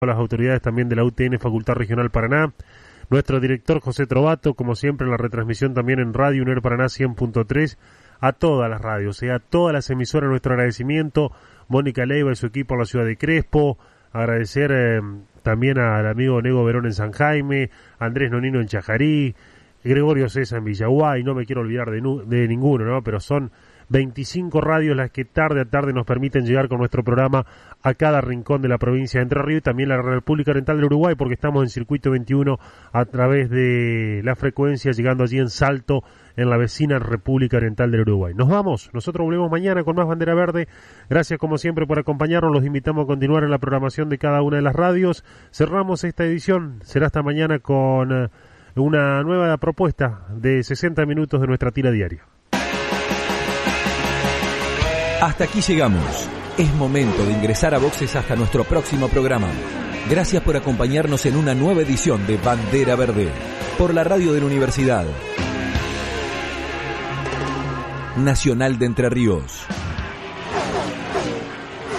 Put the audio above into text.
las autoridades también de la UTN Facultad Regional Paraná, nuestro director José Trovato, como siempre en la retransmisión también en Radio UNER Paraná 100.3, a todas las radios, a todas las emisoras nuestro agradecimiento, Mónica Leiva y su equipo en la ciudad de Crespo, agradecer también al amigo Nego Verón en San Jaime, Andrés Nonino en Chajarí, Gregorio César en Villaguay, no me quiero olvidar de ninguno, ¿no? Pero son 25 radios las que tarde a tarde nos permiten llegar con nuestro programa a cada rincón de la provincia de Entre Ríos y también la República Oriental del Uruguay, porque estamos en Circuito 21 a través de la frecuencia, llegando allí en Salto, en la vecina República Oriental del Uruguay. Nos vamos, nosotros volvemos mañana con más Bandera Verde. Gracias como siempre por acompañarnos, los invitamos a continuar en la programación de cada una de las radios. Cerramos esta edición, será hasta mañana con una nueva propuesta de 60 minutos de nuestra tira diaria. Hasta aquí llegamos. Es momento de ingresar a boxes hasta nuestro próximo programa. Gracias por acompañarnos en una nueva edición de Bandera Verde por la radio de la Universidad Nacional de Entre Ríos.